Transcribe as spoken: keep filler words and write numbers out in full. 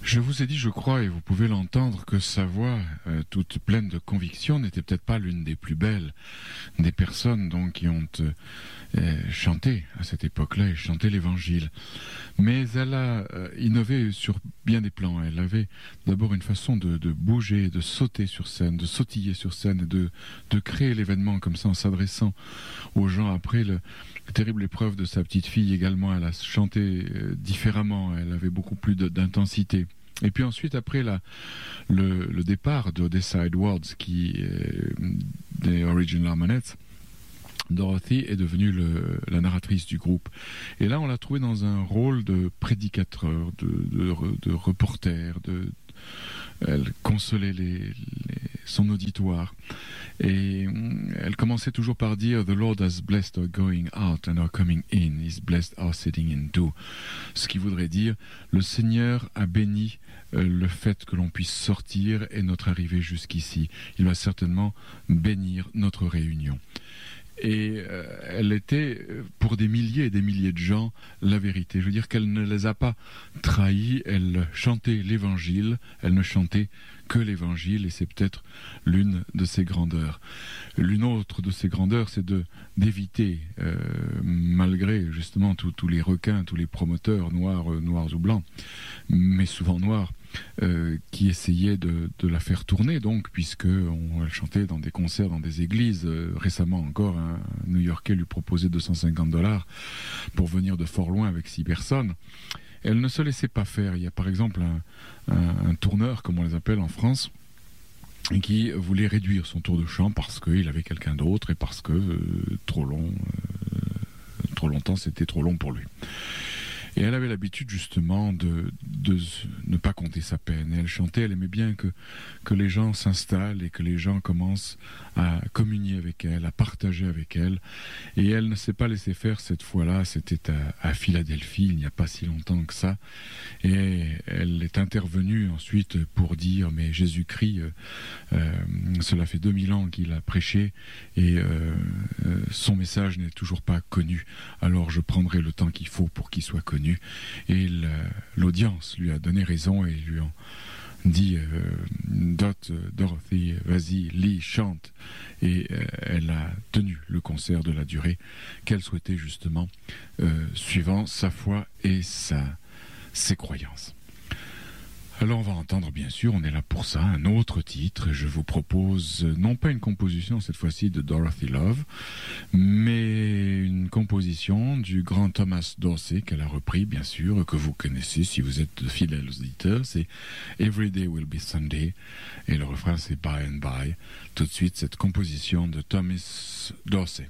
Je vous ai dit, je crois, et vous pouvez l'entendre, que sa voix, euh, toute pleine de conviction, n'était peut-être pas l'une des plus belles des personnes donc qui ont euh, chanté à cette époque-là et chanté l'Évangile. Mais elle a euh, innové sur bien des plans. Elle avait d'abord une façon de, de bouger, de sauter sur scène, de sautiller sur scène, et de, de créer l'événement comme ça en s'adressant aux gens. Après le, la terrible épreuve de sa petite fille également, elle a chanté euh, différemment, elle avait beaucoup plus de, d'intensité. Et puis ensuite, après la, le, le départ d'Odessa Edwards, qui est des Original Harmonettes, Dorothy est devenue le, la narratrice du groupe. Et là, on l'a trouvée dans un rôle de prédicateur, de, de, de reporter, de, elle consolait les, les, son auditoire. Et elle commençait toujours par dire « The Lord has blessed our going out and our coming in. He's blessed our sitting in too ». Ce qui voudrait dire « Le Seigneur a béni euh, le fait que l'on puisse sortir et notre arrivée jusqu'ici. Il va certainement bénir notre réunion ». Et euh, elle était, pour des milliers et des milliers de gens, la vérité. Je veux dire qu'elle ne les a pas trahis, elle chantait l'Évangile, elle ne chantait que l'Évangile, et c'est peut-être l'une de ses grandeurs. L'une autre de ses grandeurs, c'est de d'éviter, euh, malgré justement tous les requins, tous les promoteurs, noirs, euh, noirs ou blancs, mais souvent noirs, Euh, qui essayait de, de la faire tourner, donc, puisque on, elle chantait dans des concerts, dans des églises. Euh, récemment encore, un New-Yorkais lui proposait deux cent cinquante dollars pour venir de fort loin avec six personnes. Elle ne se laissait pas faire. Il y a par exemple un, un, un tourneur, comme on les appelle en France, qui voulait réduire son tour de chant parce qu'il avait quelqu'un d'autre et parce que euh, trop long, euh, trop longtemps, c'était trop long pour lui. Et elle avait l'habitude justement de, de ne pas compter sa peine. Et elle chantait, elle aimait bien que, que les gens s'installent et que les gens commencent à communier avec elle, à partager avec elle. Et elle ne s'est pas laissée faire cette fois-là, c'était à, à Philadelphie, il n'y a pas si longtemps que ça. Et elle est intervenue ensuite pour dire, mais Jésus-Christ, euh, euh, cela fait deux mille ans qu'il a prêché et euh, euh, son message n'est toujours pas connu. Alors je prendrai le temps qu'il faut pour qu'il soit connu. Et l'audience lui a donné raison et lui ont dit euh, Dot, Dorothy, vas-y, lis, chante. Et euh, elle a tenu le concert de la durée qu'elle souhaitait justement, euh, suivant sa foi et sa, ses croyances. Alors on va entendre, bien sûr, on est là pour ça, un autre titre. Je vous propose non pas une composition cette fois-ci de Dorothy Love, mais une composition du grand Thomas Dorsey qu'elle a repris, bien sûr, que vous connaissez si vous êtes de fidèles auditeurs. C'est Every Day Will Be Sunday et le refrain c'est By and By. Tout de suite cette composition de Thomas Dorsey.